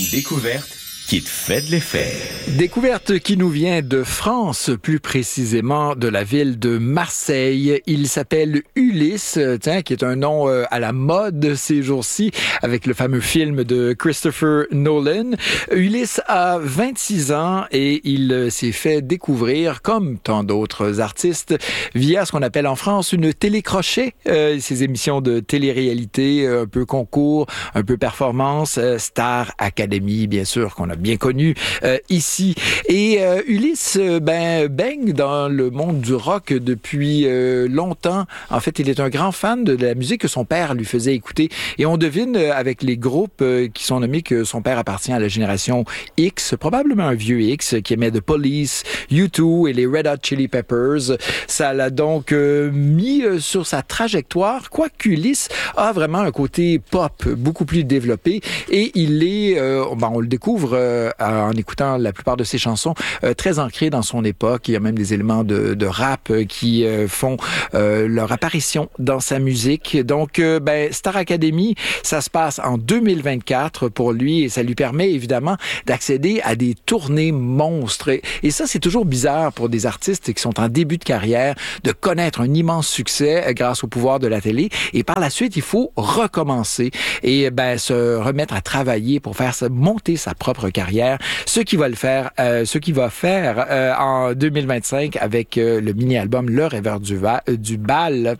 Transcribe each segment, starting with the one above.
découverte qui te fait de l'effet. Découverte qui nous vient de France, plus précisément de la ville de Marseille. Il s'appelle Ulysse, qui est un nom à la mode ces jours-ci, avec le fameux film de Christopher Nolan. Ulysse a 26 ans et il s'est fait découvrir, comme tant d'autres artistes, via ce qu'on appelle en France une télécrochet, ces émissions de télé-réalité, un peu concours, un peu performance, Star Academy, bien sûr, qu'on a bien connu ici. Et Ulysse baigne dans le monde du rock depuis longtemps. En fait, il est un grand fan de la musique que son père lui faisait écouter. Et on devine avec les groupes qui sont nommés que son père appartient à la génération X, probablement un vieux X qui aimait The Police, U2 et les Red Hot Chili Peppers. Ça l'a donc mis sur sa trajectoire, quoique Ulysse a vraiment un côté pop beaucoup plus développé. Et il est, on le découvre en écoutant la plupart de ses chansons, très ancré dans son époque. Il y a même des éléments de rap qui font leur apparition dans sa musique. Donc, Star Academy, ça se passe en 2024 pour lui et ça lui permet évidemment d'accéder à des tournées monstres. Et ça, c'est toujours bizarre pour des artistes qui sont en début de carrière de connaître un immense succès grâce au pouvoir de la télé. Et par la suite, il faut recommencer et se remettre à travailler pour faire monter sa propre carrière, ce qu'il va faire en 2025 avec le mini-album Le Rêveur du Bal,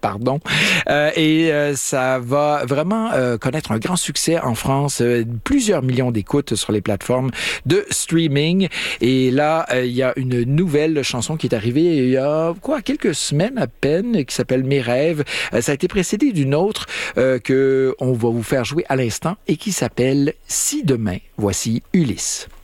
ça va vraiment connaître un grand succès en France, plusieurs millions d'écoutes sur les plateformes de streaming. Et là, il y a une nouvelle chanson qui est arrivée il y a quelques semaines à peine, qui s'appelle Mes rêves. Ça a été précédé d'une autre que on va vous faire jouer à l'instant et qui s'appelle Si demain. Voici Ulysse.